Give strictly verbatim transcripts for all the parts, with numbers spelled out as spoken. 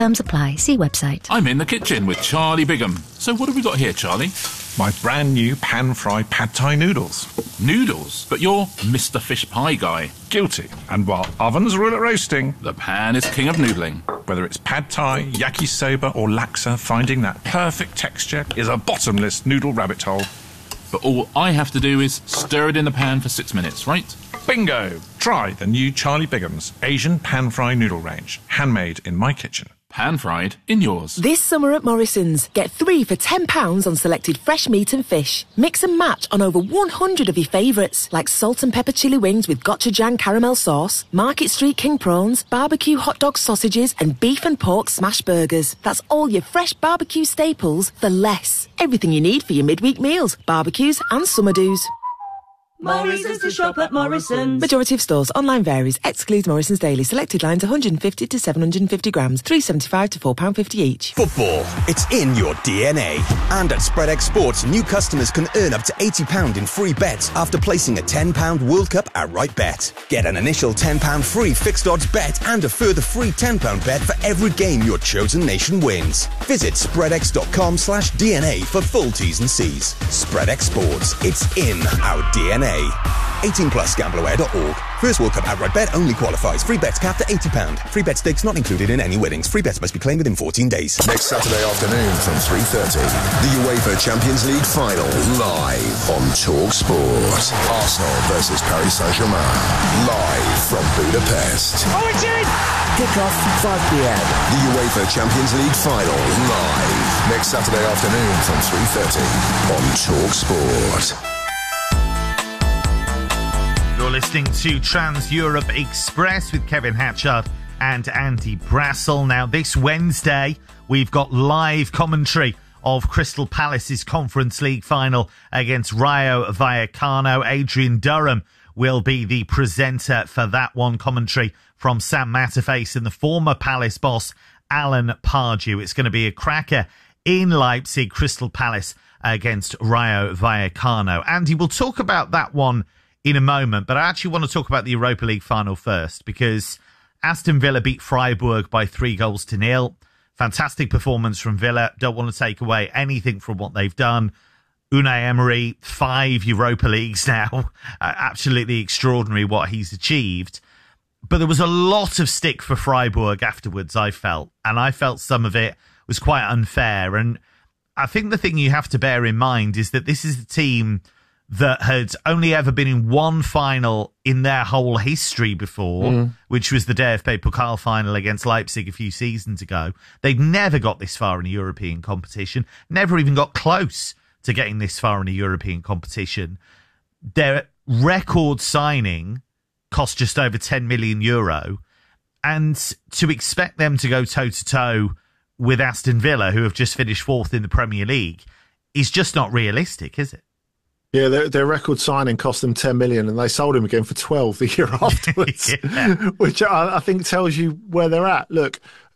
Terms apply. See website. I'm in the kitchen with Charlie Bigham. So what have we got here, Charlie? My brand new pan-fried pad thai noodles. Noodles? But you're Mister Fish Pie guy. Guilty. And while ovens rule at roasting, the pan is king of noodling. Whether it's pad thai, yakisoba or laksa, finding that perfect texture is a bottomless noodle rabbit hole. But all I have to do is stir it in the pan for six minutes, right? Bingo! Try the new Charlie Bigham's Asian pan-fried noodle range. Handmade in my kitchen. Pan-fried in yours. This summer at Morrison's, get three for ten pounds on selected fresh meat and fish. Mix and match on over one hundred of your favourites, like salt and pepper chili wings with gochujang caramel sauce, Market Street king prawns, barbecue hot dog sausages, and beef and pork smash burgers. That's all your fresh barbecue staples for less. Everything you need for your midweek meals, barbecues and summer do's. Morrison's to shop at Morrison's. Majority of stores. Online varies. Excludes Morrison's Daily. Selected lines one hundred fifty to seven hundred fifty grams. three pounds seventy-five to four pounds fifty each. Football. It's in your D N A. And at SpreadX Sports, new customers can earn up to eighty pounds in free bets after placing a ten pounds World Cup outright bet. Get an initial ten pounds free fixed odds bet and a further free ten pounds bet for every game your chosen nation wins. Visit spreadx.com slash DNA for full T's and C's. SpreadX Sports. It's in our D N A. eighteen plus gamble aware dot org. First World Cup outright bet only qualifies. Free bets capped at eighty pounds. Free bet stakes not included in any winnings. Free bets must be claimed within fourteen days. Next Saturday afternoon from three thirty, the UEFA Champions League final live on Talk Sport. Arsenal versus Paris Saint-Germain live from Budapest. Oh, it's in! Kick-off five p.m. The UEFA Champions League final live next Saturday afternoon from three thirty on Talk Sport. You're listening to Trans-Europe Express with Kevin Hatchard and Andy Brassel. Now, this Wednesday, we've got live commentary of Crystal Palace's Conference League final against Rayo Vallecano. Adrian Durham will be the presenter for that one. Commentary from Sam Matterface and the former Palace boss, Alan Pardew. It's going to be a cracker in Leipzig, Crystal Palace against Rayo Vallecano. Andy, we'll talk about that one in a moment, but I actually want to talk about the Europa League final first, because Aston Villa beat Freiburg by three goals to nil. Fantastic performance from Villa. Don't want to take away anything from what they've done. Unai Emery, five Europa Leagues now. Uh, absolutely extraordinary what he's achieved. But there was a lot of stick for Freiburg afterwards, I felt. And I felt some of it was quite unfair. And I think the thing you have to bear in mind is that this is a team that had only ever been in one final in their whole history before, mm. which was the D F B Pokal final against Leipzig a few seasons ago. They'd never got this far in a European competition, never even got close to getting this far in a European competition. Their record signing cost just over ten million euro, and to expect them to go toe-to-toe with Aston Villa, who have just finished fourth in the Premier League, is just not realistic, is it? Yeah, their, their record signing cost them ten million, and they sold him again for twelve the year afterwards, yeah. which I, I think tells you where they're at. Look,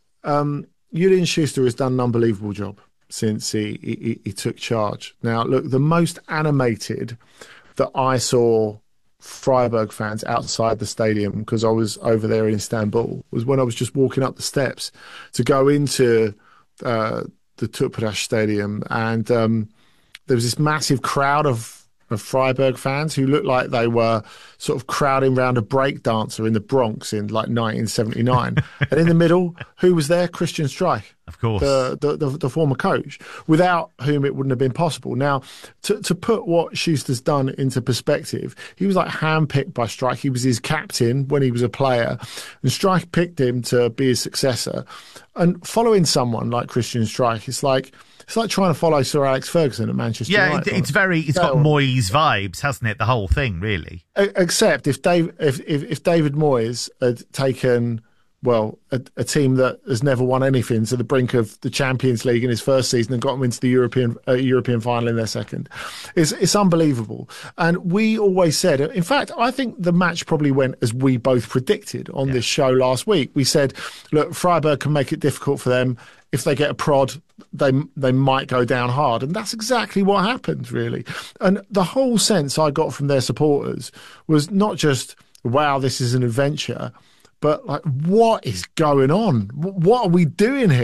um, Julian Schuster has done an unbelievable job since he, he, he took charge. Now, look, the most animated that I saw Freiburg fans outside the stadium, because I was over there in Istanbul, was when I was just walking up the steps to go into uh, the Tüpraş Stadium, and um, there was this massive crowd of of Freiburg fans who looked like they were sort of crowding around a break dancer in the Bronx in like nineteen seventy-nine. And in the middle, who was there? Christian Streich. Of course. The, the, the, the former coach, without whom it wouldn't have been possible. Now, to, to put what Schuster's done into perspective, he was like handpicked by Streich. He was his captain when he was a player, and Streich picked him to be his successor. And following someone like Christian Streich, it's like, It's like trying to follow Sir Alex Ferguson at Manchester yeah, United. Yeah, it, it's very, it's got Moyes vibes, hasn't it? The whole thing, really. Except if Dave, if if, if David Moyes had taken, well, a, a team that has never won anything to the brink of the Champions League in his first season and got them into the European uh, European final in their second, it's it's unbelievable. And we always said, in fact, I think the match probably went as we both predicted on yeah. this show last week. We said, look, Freiburg can make it difficult for them. If they get a prod, they they might go down hard. And that's exactly what happened, really. And the whole sense I got from their supporters was not just, wow, this is an adventure, But like, what is going on? What are we doing here?